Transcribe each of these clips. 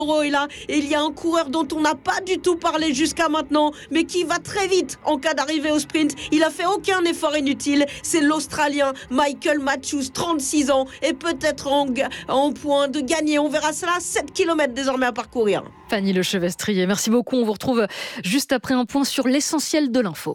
est là, et il y a un coureur dont on n'a pas du tout parlé jusqu'à maintenant, mais qui va très vite en cas d'arrivée au sprint. Il a fait aucun effort inutile. C'est l'Australien Michael Matthews, 36 ans, et peut-être en point de gagner. On verra cela, 7 km désormais à parcourir. Fanny Lechevestrier, merci beaucoup. On vous retrouve juste après un point sur l'essentiel de l'info.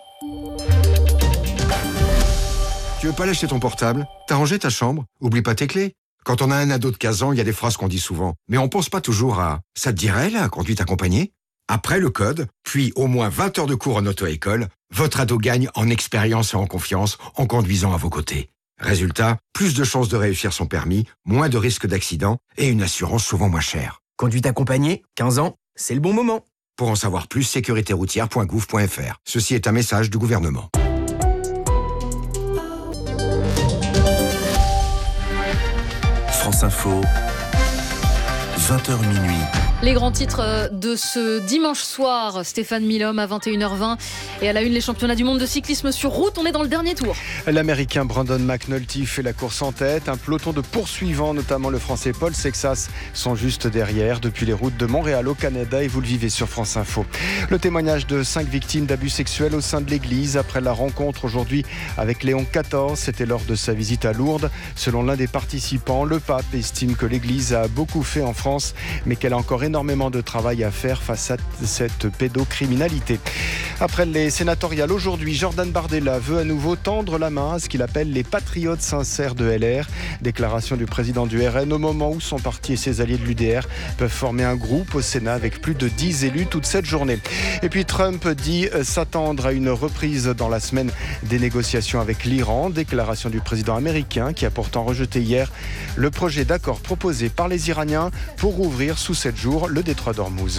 Tu veux pas lâcher ton portable? T'as rangé ta chambre? Oublie pas tes clés. Quand on a un ado de 15 ans, il y a des phrases qu'on dit souvent. Mais on pense pas toujours à « ça te dirait, la conduite accompagnée ?» Après le code, puis au moins 20 heures de cours en auto-école, votre ado gagne en expérience et en confiance en conduisant à vos côtés. Résultat, plus de chances de réussir son permis, moins de risques d'accident et une assurance souvent moins chère. Conduite accompagnée, 15 ans, c'est le bon moment. Pour en savoir plus, sécuritéroutière.gouv.fr. Ceci est un message du gouvernement. France Info, 20h minuit. Les grands titres de ce dimanche soir, Stéphane Milhomme à 21h20 et à la une les championnats du monde de cyclisme sur route. On est dans le dernier tour. L'Américain Brandon McNulty fait la course en tête. Un peloton de poursuivants, notamment le Français Paul Sexas, sont juste derrière depuis les routes de Montréal au Canada et vous le vivez sur France Info. Le témoignage de 5 victimes d'abus sexuels au sein de l'Église après la rencontre aujourd'hui avec Léon XIV. C'était lors de sa visite à Lourdes. Selon l'un des participants, le pape estime que l'Église a beaucoup fait en France, mais qu'elle a encore énormément de travail à faire face à cette pédocriminalité. Après les sénatoriales aujourd'hui, Jordan Bardella veut à nouveau tendre la main à ce qu'il appelle les patriotes sincères de LR. Déclaration du président du RN au moment où son parti et ses alliés de l'UDR peuvent former un groupe au Sénat avec plus de 10 élus toute cette journée. Et puis Trump dit s'attendre à une reprise dans la semaine des négociations avec l'Iran. Déclaration du président américain qui a pourtant rejeté hier le projet d'accord proposé par les Iraniens pour ouvrir sous 7 jours le détroit d'Ormuz.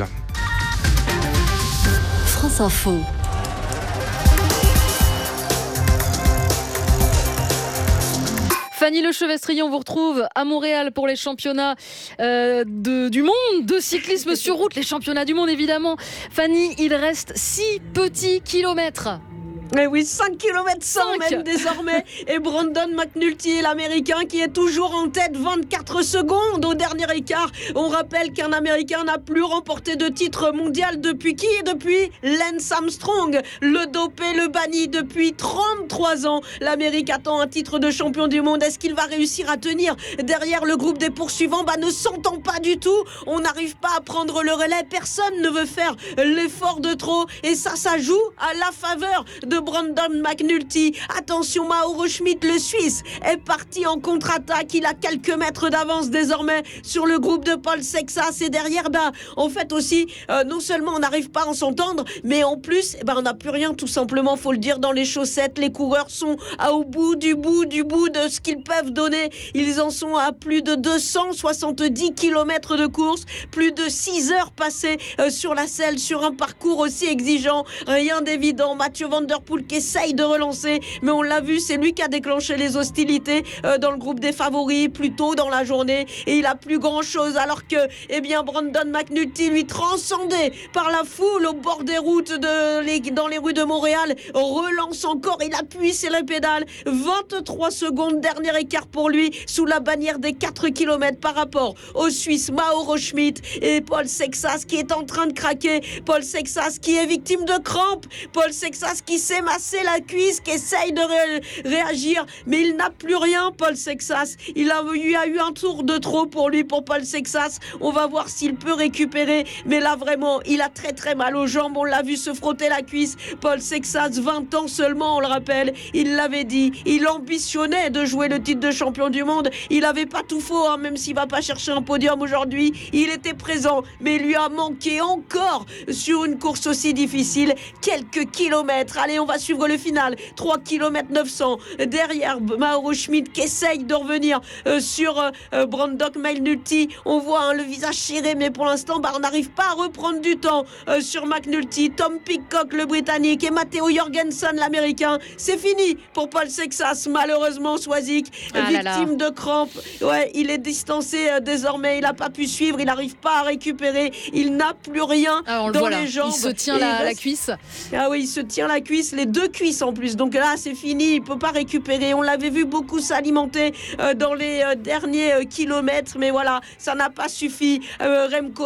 France Info. Fanny Lechevestrier, on vous retrouve à Montréal pour les championnats du monde de cyclisme sur route, les championnats du monde évidemment. Fanny, il reste 6 petits kilomètres. Mais oui, 5 km 100 même désormais. Et Brandon McNulty, l'Américain qui est toujours en tête, 24 secondes au dernier écart. On rappelle qu'un Américain n'a plus remporté de titre mondial depuis qui? Depuis Lance Armstrong, le dopé, le banni depuis 33 ans. L'Amérique attend un titre de champion du monde. Est-ce qu'il va réussir à tenir derrière le groupe des poursuivants? Ne s'entend pas du tout. On n'arrive pas à prendre le relais. Personne ne veut faire l'effort de trop. Et ça joue à la faveur de Brandon McNulty. Attention, Mauro Schmid, le Suisse, est parti en contre-attaque. Il a quelques mètres d'avance désormais sur le groupe de Paul Sexas. Et derrière, en fait aussi, non seulement on n'arrive pas à s'entendre, mais en plus, on n'a plus rien, tout simplement, faut le dire, dans les chaussettes. Les coureurs sont au bout du bout de ce qu'ils peuvent donner. Ils en sont à plus de 270 km de course, plus de 6 heures passées sur la selle, sur un parcours aussi exigeant. Rien d'évident. Mathieu Van Der Poel qui essaye de relancer, mais on l'a vu, c'est lui qui a déclenché les hostilités dans le groupe des favoris plus tôt dans la journée, et il a plus grand chose, alors que Brandon McNulty, lui, transcendé par la foule au bord des routes dans les rues de Montréal, relance encore, il appuie sur les pédales. 23 secondes, dernier écart pour lui sous la bannière des 4 km par rapport au Suisse Mauro Schmid et Paul Sexas qui est en train de craquer. Paul Sexas qui est victime de crampes, Paul Sexas qui s'est massé la cuisse, qui essaye de réagir, mais il n'a plus rien. Paul Sexas, il a eu un tour de trop pour Paul Sexas. On va voir s'il peut récupérer, mais là vraiment il a très très mal aux jambes. On l'a vu se frotter la cuisse. Paul Sexas, 20 ans seulement, on le rappelle, il l'avait dit, il ambitionnait de jouer le titre de champion du monde. Il avait pas tout faux, même s'il va pas chercher un podium aujourd'hui, il était présent, mais il lui a manqué encore sur une course aussi difficile quelques kilomètres. Allez, on va suivre le final. 3 km 900 derrière Mauro Schmid qui essaye de revenir sur Brandon McNulty. On voit le visage serré, mais pour l'instant on n'arrive pas à reprendre du temps sur McNulty. Tom Pidcock, le Britannique, et Matteo Jorgensen, l'Américain. C'est fini pour Paul Sexas, malheureusement. Swazik, victime de crampes. Ouais, il est distancé désormais. Il n'a pas pu suivre, il n'arrive pas à récupérer. Il n'a plus rien dans les jambes. Il se tient la cuisse. Ah oui, il se tient la cuisse. les 2 cuisses en plus. Donc là, c'est fini, il peut pas récupérer. On l'avait vu beaucoup s'alimenter dans les derniers kilomètres, mais voilà, ça n'a pas suffi. Remco